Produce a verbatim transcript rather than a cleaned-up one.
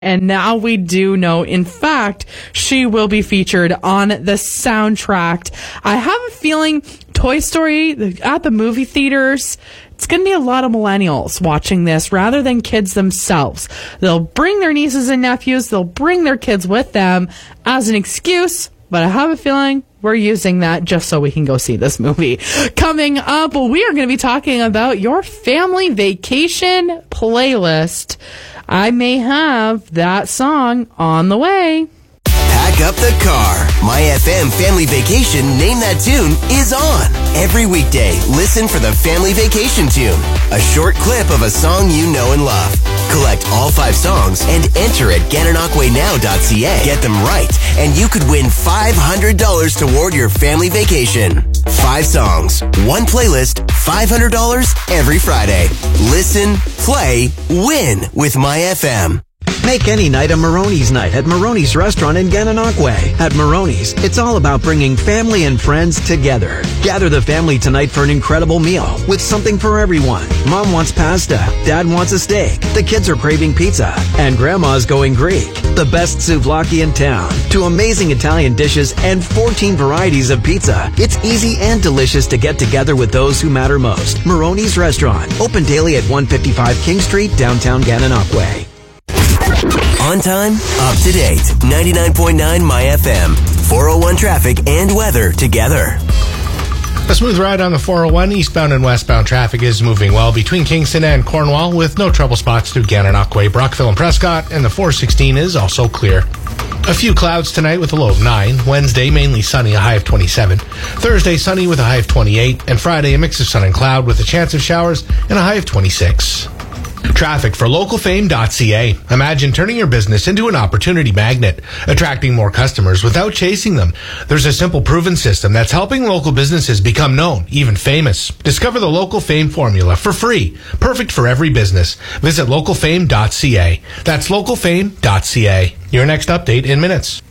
And now we do know, in fact, she will be featured on the soundtrack. I have a feeling Toy Story at the movie theaters, it's going to be a lot of millennials watching this rather than kids themselves. They'll bring their nieces and nephews, they'll bring their kids with them as an excuse, but I have a feeling we're using that just so we can go see this movie. Coming up, we are going to be talking about your family vacation playlist. I may have that song on the way. Pack up the car. My F M Family Vacation Name That Tune is on. Every weekday, listen for the Family Vacation Tune, a short clip of a song you know and love. Collect all five songs and enter at gananoque now dot c a. Get them right, and you could win five hundred dollars toward your family vacation. Five songs, one playlist, five hundred dollars every Friday. Listen, play, win with My F M. Make any night a Maroney's night at Maroney's Restaurant in Gananoque. At Maroney's, it's all about bringing family and friends together. Gather the family tonight for an incredible meal with something for everyone. Mom wants pasta, Dad wants a steak, the kids are craving pizza, and Grandma's going Greek. The best souvlaki in town, to amazing Italian dishes and fourteen varieties of pizza. It's easy and delicious to get together with those who matter most. Maroney's Restaurant, open daily at one fifty-five King Street, downtown Gananoque. On time, up to date. ninety-nine point nine My F M. four oh one traffic and weather together. A smooth ride on the four oh one. Eastbound and westbound traffic is moving well between Kingston and Cornwall with no trouble spots through Gananoque, Brockville, and Prescott, and the four sixteen is also clear. A few clouds tonight with a low of nine. Wednesday, mainly sunny, a high of twenty-seven. Thursday, sunny with a high of twenty-eight. And Friday, a mix of sun and cloud with a chance of showers and a high of twenty-six. Traffic for local fame dot c a. Imagine turning your business into an opportunity magnet, attracting more customers without chasing them. There's a simple, proven system that's helping local businesses become known, even famous. Discover the Local Fame formula for free, perfect for every business. Visit local fame dot c a. That's local fame dot c a. Your next update in minutes.